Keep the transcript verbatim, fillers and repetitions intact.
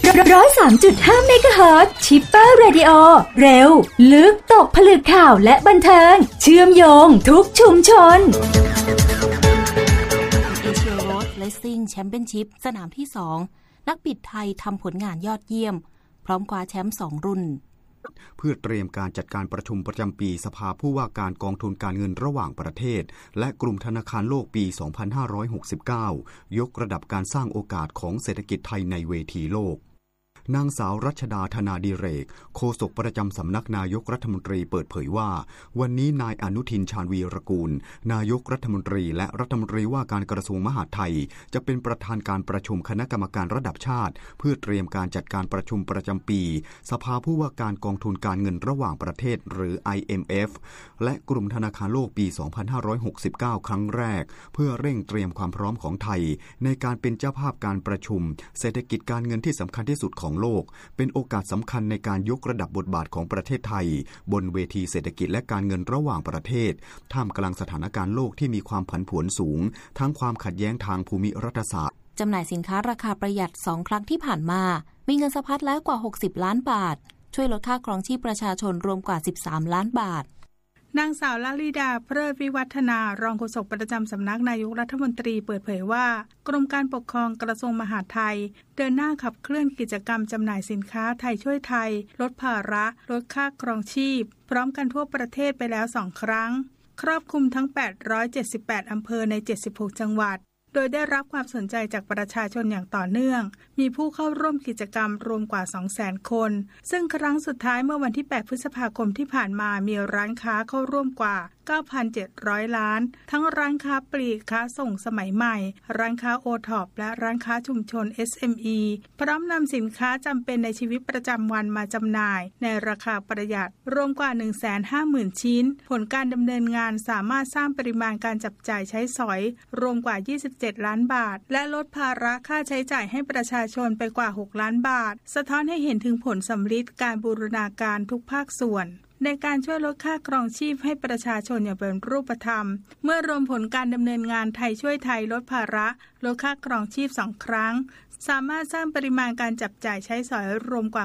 ร้อยสามจุดห้าเมกะเฮิรตซ์ชิปเปอร์เรดิโอเร็วลึกตกผลึกข่าวและบันเทิงเชื่อมโยงทุกชุมชนเอเชียโรดเลสซิ่งแชมเปี้ยนชิพสนามที่สองนักบิดไทยทำผลงานยอดเยี่ยมพร้อมคว้าแชมป์สองรุ่นเพื่อเตรียมการจัดการประชุมประจำปีสภาผู้ว่าการกองทุนการเงินระหว่างประเทศและกลุ่มธนาคารโลกปี สองพันห้าร้อยหกสิบเก้า ยกระดับการสร้างโอกาสของเศรษฐกิจไทยในเวทีโลกนางสาวรัชดาธนาดิเรกโฆษกประจำสำนักนายกรัฐมนตรีเปิดเผยว่าวันนี้นายอนุทินชาญวีรกูลนายกรัฐมนตรีและรัฐมนตรีว่าการกระทรวงมหาดไทยจะเป็นประธานการประชุมคณะกรรมการระดับชาติเพื่อเตรียมการจัดการประชุมประจำปีสภาผู้ว่าการกองทุนการเงินระหว่างประเทศหรือ ไอ เอ็ม เอฟ และกลุ่มธนาคารโลกปี สองพันห้าร้อยหกสิบเก้า ครั้งแรกเพื่อเร่งเตรียมความพร้อมของไทยในการเป็นเจ้าภาพการประชุมเศรษฐกิจการเงินที่สำคัญที่สุดของโลกเป็นโอกาสสำคัญในการยกระดับบทบาทของประเทศไทยบนเวทีเศรษฐกิจและการเงินระหว่างประเทศท่ามกลางสถานการณ์โลกที่มีความผันผวนสูงทั้งความขัดแย้งทางภูมิรัฐศาสตร์จำหน่ายสินค้าราคาประหยัดสองครั้งที่ผ่านมามีเงินสะพัดแล้วกว่าหกสิบล้านบาทช่วยลดค่าครองชีพประชาชนรวมกว่าสิบสามล้านบาทนางสาวลลิดาเพลิดวิวัฒนารองโฆษกประจำสำนักนายกรัฐมนตรีเปิดเผยว่ากรมการปกครองกระทรวงมหาดไทยเดินหน้าขับเคลื่อนกิจกรรมจำหน่ายสินค้าไทยช่วยไทยลดภาระลดค่าครองชีพพร้อมกันทั่วประเทศไปแล้วสองครั้งครอบคลุมทั้งแปดร้อยเจ็ดสิบแปดอำเภอในเจ็ดสิบหกจังหวัดโดยได้รับความสนใจจากประชาชนอย่างต่อเนื่องมีผู้เข้าร่วมกิจกรรมรวมกว่า สองแสน คนซึ่งครั้งสุดท้ายเมื่อวันที่แปดพฤษภาคมที่ผ่านมามีร้านค้าเข้าร่วมกว่า เก้าพันเจ็ดร้อย ล้านทั้งร้านค้าปลีกค้าส่งสมัยใหม่ร้านค้าโอท็อปและร้านค้าชุมชน เอส เอ็ม อี พร้อมนำสินค้าจำเป็นในชีวิตประจำวันมาจำหน่ายในราคาประหยัดรวมกว่า หนึ่งแสนห้าหมื่น ชิ้นผลการดำเนินงานสามารถสร้างปริมาณการจับจ่ายใช้สอยรวมกว่ายี่สิบเจ็ดล้านบาทและลดภาระค่าใช้จ่ายให้ประชาชนไปกว่าหกล้านบาทสะท้อนให้เห็นถึงผลสำลิดการบูรณาการทุกภาคส่วนในการช่วยลดค่าครองชีพให้ประชาชนอย่างเป็นรูปธรรมเมื่อรวมผลการดำเนินงานไทยช่วยไทยลดภาระลดค่าครองชีพสองครั้งสามารถสร้างปริมาณการจับจ่ายใช้สอยรวมกว่า